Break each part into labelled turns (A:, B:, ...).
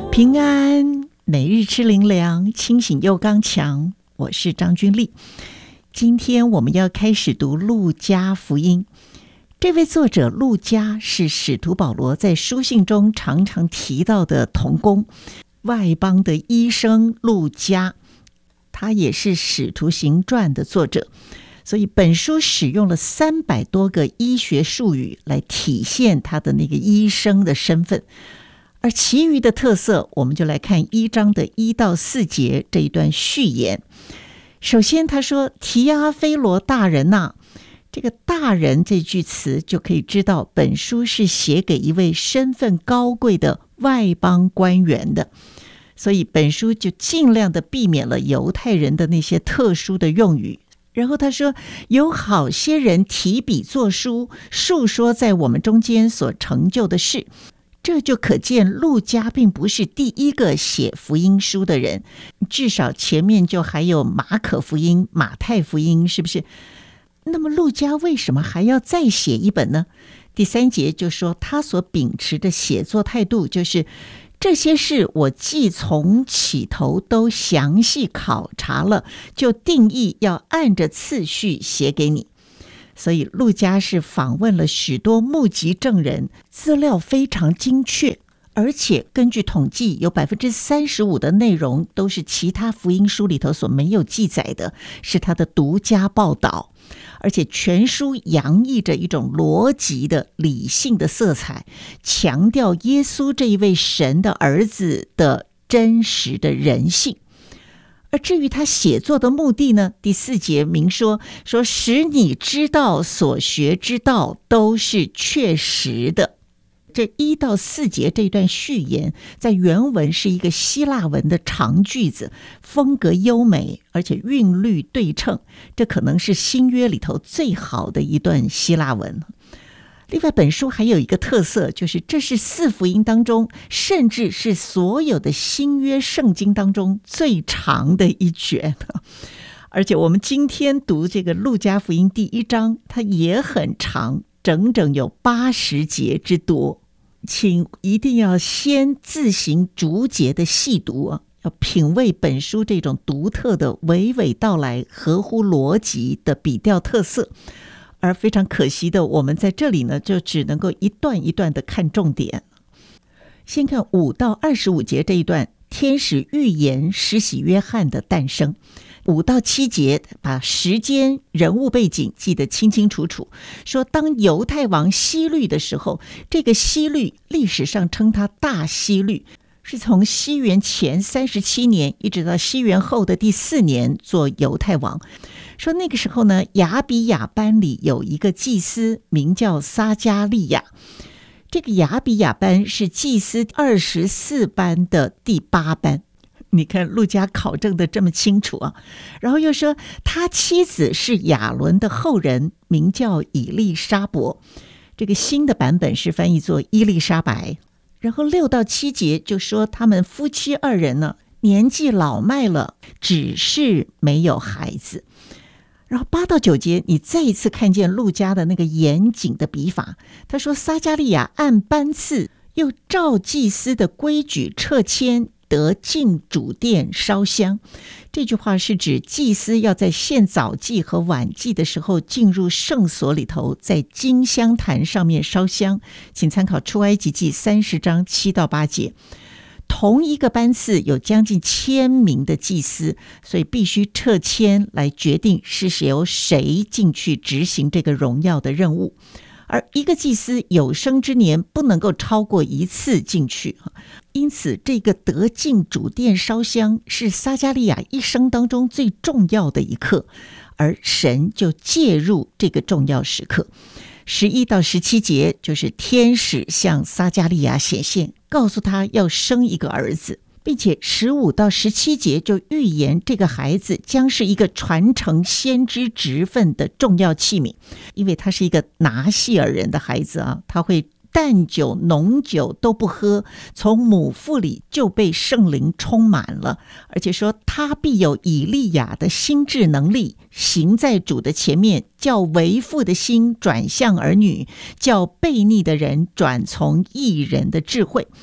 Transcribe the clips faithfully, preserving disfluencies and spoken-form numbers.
A: 平安，每日吃灵粮，清醒又刚强。我是张君丽。今天我们要开始读路加福音。这位作者路加是使徒保罗在书信中常常提到的同工，外邦的医生路加，他也是使徒行传的作者。所以本书使用了三百多个医学术语来体现他的那个医生的身份。而其余的特色，我们就来看一章的一到四节这一段序言。首先他说，提阿非罗大人呐、啊，这个大人这句词就可以知道本书是写给一位身份高贵的外邦官员的，所以本书就尽量的避免了犹太人的那些特殊的用语。然后他说，有好些人提笔作书，述说在我们中间所成就的事。这就可见路加并不是第一个写福音书的人，至少前面就还有马可福音、马太福音，是不是？那么路加为什么还要再写一本呢？第三节就说他所秉持的写作态度就是这些事我既从起头都详细考察了，就定义要按着次序写给你。所以路加是访问了许多目击证人，资料非常精确，而且根据统计有 百分之三十五 的内容都是其他福音书里头所没有记载的，是他的独家报道。而且全书洋溢着一种逻辑的理性的色彩，强调耶稣这一位神的儿子的真实的人性。而至于他写作的目的呢，第四节明说，说使你知道所学之道都是确实的。这一到四节这段序言在原文是一个希腊文的长句子，风格优美，而且韵律对称，这可能是新约里头最好的一段希腊文。另外本书还有一个特色，就是这是四福音当中，甚至是所有的新约圣经当中最长的一卷。而且我们今天读这个路加福音第一章，它也很长，整整有八十节之多。请一定要先自行逐节的细读啊，要品味本书这种独特的娓娓道来、合乎逻辑的笔调特色。而非常可惜的，我们在这里呢，就只能够一段一段的看重点。先看五到二十五节这一段，天使预言施洗约翰的诞生。五到七节把时间、人物背景记得清清楚楚，说当犹太王希律的时候，这个希律历史上称他大希律，是从西元前三十七年一直到西元后的第四年做犹太王。说那个时候呢，亚比雅班里有一个祭司名叫撒迦利亚，这个亚比雅班是祭司二十四班的第八班。你看路加考证的这么清楚啊。然后又说他妻子是亚伦的后人，名叫以利沙伯，这个新的版本是翻译作伊丽莎白。然后六到七节就说他们夫妻二人呢，年纪老迈了，只是没有孩子。然后八到九节你再一次看见路加的那个严谨的笔法，他说撒迦利亚按班次又照祭司的规矩撤迁，得进主殿烧香。这句话是指祭司要在献早祭和晚祭的时候进入圣所里头，在金香坛上面烧香，请参考出埃及记三十章七到八节。同一个班次有将近千名的祭司，所以必须撤迁来决定是由谁进去执行这个荣耀的任务。而一个祭司有生之年不能够超过一次进去，因此这个得进主殿烧香是撒迦利亚一生当中最重要的一刻，而神就介入这个重要时刻。十一到十七节就是天使向撒迦利亚显现，告诉他要生一个儿子，并且十五到十七节就预言这个孩子将是一个传承先知职分的重要器皿，因为他是一个拿细尔人的孩子啊，他会淡酒浓酒都不喝，从母腹里就被圣灵充满了，而且说他必有以利亚的心智能力，行在主的前面，叫为父的心转向儿女，叫悖逆的人转从义人的智慧。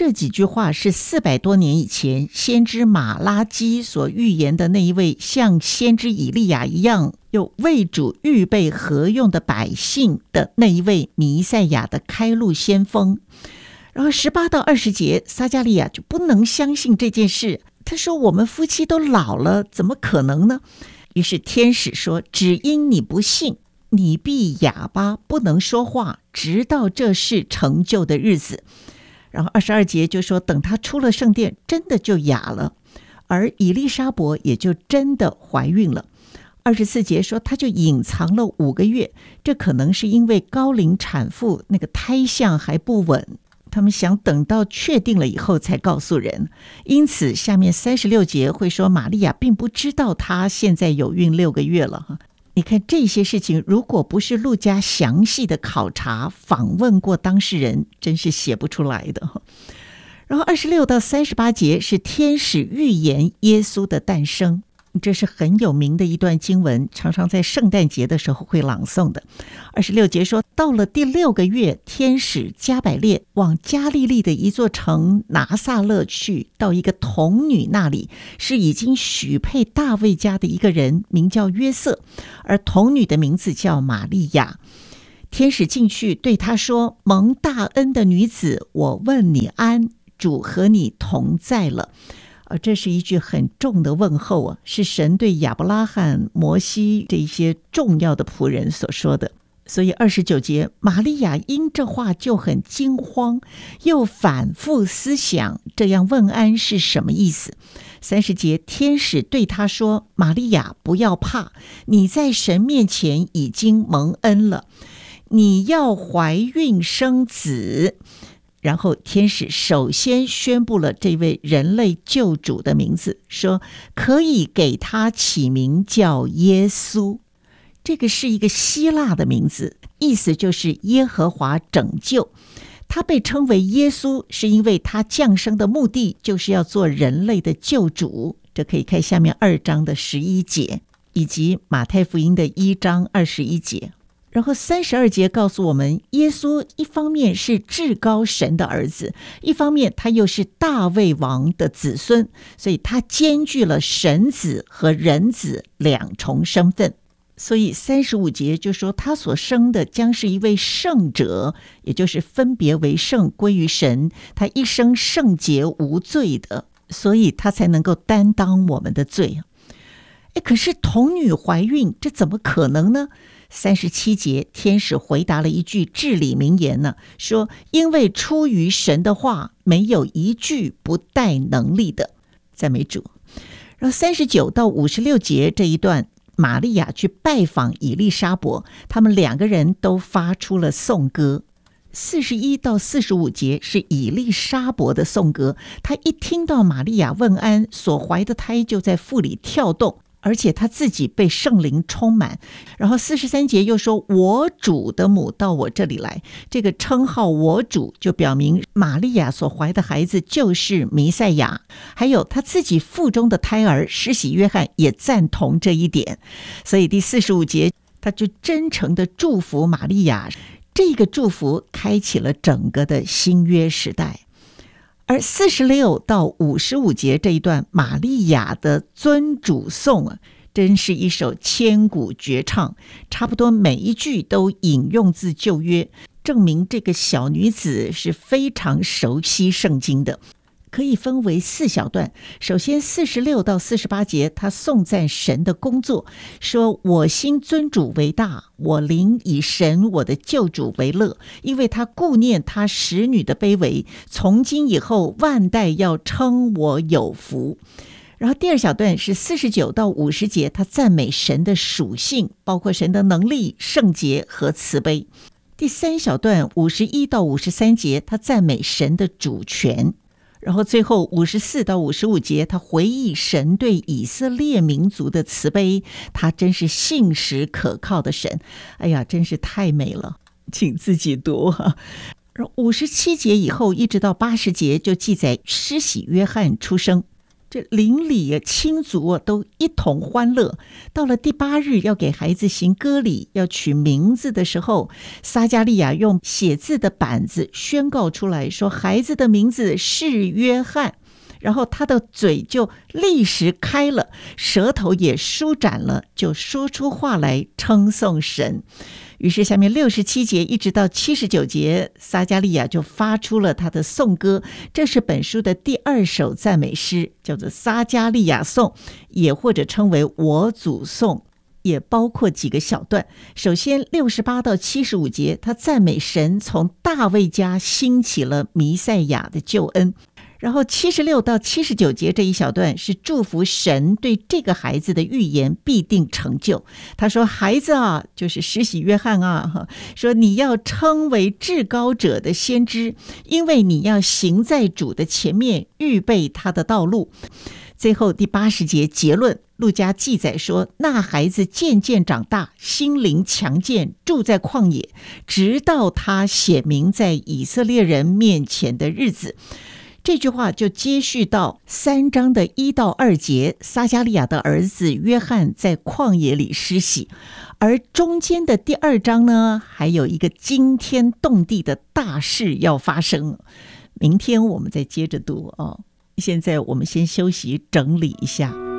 A: 这几句话是四百多年以前先知马拉基所预言的那一位像先知以利亚一样有为主预备合用的百姓的那一位弥赛亚的开路先锋。然后十八到二十节，撒迦利亚就不能相信这件事，他说我们夫妻都老了，怎么可能呢？于是天使说，只因你不信，你必哑巴不能说话，直到这事成就的日子。然后二十二节就说，等他出了圣殿，真的就哑了，而以利沙伯也就真的怀孕了。二十四节说，他就隐藏了五个月，这可能是因为高龄产妇那个胎相还不稳，他们想等到确定了以后才告诉人。因此下面三十六节会说，玛利亚并不知道她现在有孕六个月了。你看这些事情，如果不是路加详细的考察访问过当事人，真是写不出来的。然后二十六到三十八节是天使预言耶稣的诞生，这是很有名的一段经文，常常在圣诞节的时候会朗诵的。二十六节说，到了第六个月，天使加百列往加利利的一座城拿撒勒去，到一个童女那里，是已经许配大卫家的一个人，名叫约瑟，而童女的名字叫玛利亚。天使进去对她说，蒙大恩的女子，我问你安，主和你同在了。呃，这是一句很重的问候啊，是神对亚伯拉罕、摩西这些重要的仆人所说的。所以二十九节，玛利亚因这话就很惊慌，又反复思想这样问安是什么意思。三十节，天使对她说，玛利亚不要怕，你在神面前已经蒙恩了，你要怀孕生子。然后天使首先宣布了这位人类救主的名字，说可以给他起名叫耶稣。这个是一个希腊的名字，意思就是耶和华拯救。他被称为耶稣，是因为他降生的目的就是要做人类的救主。这可以看下面二章的十一节，以及马太福音的一章二十一节。然后三十二节告诉我们，耶稣一方面是至高神的儿子，一方面他又是大卫王的子孙，所以他兼具了神子和人子两重身份。所以三十五节就说，他所生的将是一位圣者，也就是分别为圣归于神，他一生圣洁无罪的，所以他才能够担当我们的罪。诶，可是童女怀孕，这怎么可能呢？三十七节，天使回答了一句至理名言呢，说因为出于神的话，没有一句不带能力的。赞美主。然后三十九到五十六节这一段，玛利亚去拜访以利沙伯，他们两个人都发出了颂歌。四十一到四十五节是以利沙伯的颂歌，他一听到玛利亚问安，所怀的胎就在腹里跳动，而且他自己被圣灵充满。然后四十三节又说，我主的母到我这里来，这个称号我主就表明玛利亚所怀的孩子就是弥赛亚。还有他自己腹中的胎儿施洗约翰也赞同这一点。所以第四十五节他就真诚的祝福玛利亚，这个祝福开启了整个的新约时代。而四十六到五十五节这一段玛利亚的尊主颂啊，真是一首千古绝唱，差不多每一句都引用自旧约，证明这个小女子是非常熟悉圣经的。可以分为四小段。首先四十六到四十八节，他颂赞神的工作，说我心尊主为大，我灵以神我的救主为乐，因为他顾念他使女的卑微，从今以后万代要称我有福。然后第二小段是四十九到五十节，他赞美神的属性，包括神的能力、圣洁和慈悲。第三小段五十一到五十三节，他赞美神的主权。然后最后五十四到五十五节，他回忆神对以色列民族的慈悲，他真是信实可靠的神。哎呀，真是太美了，请自己读哈。五十七节以后一直到八十节就记载施洗约翰出生。 这邻里亲族都一同欢乐。到了第八日要给孩子行割礼，要取名字的时候，撒迦利亚用写字的板子宣告出来说，孩子的名字是约翰。然后他的嘴就立时开了，舌头也舒展了，就说出话来称颂神。于是下面六十七节一直到七十九节，撒迦利亚就发出了他的颂歌。这是本书的第二首赞美诗，叫做撒迦利亚颂，也或者称为我祖颂，也包括几个小段。首先六十八到七十五节，他赞美神从大卫家兴起了弥赛亚的救恩。然后七十六到七十九节这一小段是祝福神对这个孩子的预言必定成就。他说，孩子啊，就是施洗约翰啊，说你要称为至高者的先知，因为你要行在主的前面，预备他的道路。最后第八十节结论，路加记载说，那孩子渐渐长大，心灵强健，住在旷野，直到他显明在以色列人面前的日子。这句话就接续到三章的一到二节，撒迦利亚的儿子约翰在旷野里施洗。而中间的第二章呢，还有一个惊天动地的大事要发生。明天我们再接着读哦。现在我们先休息整理一下。